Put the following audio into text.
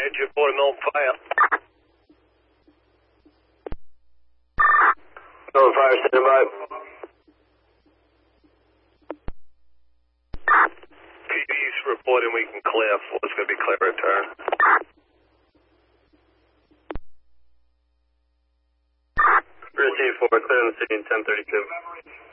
engine 40 mil fire. No fire, stand by. PB's reporting we can clear. It's going to be clear return. Receive 4, clear on the city in 1032.